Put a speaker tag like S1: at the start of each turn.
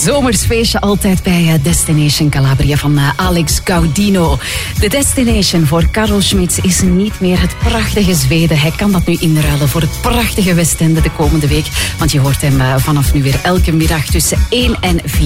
S1: zomersfeestje altijd bij Destination Calabria van Alex Gaudino. De destination voor Karel Schmitz is niet meer het prachtige Zweden. Hij kan dat nu inruilen voor het prachtige Westende de komende week. Want je hoort hem vanaf nu weer elke middag tussen 1 en 4.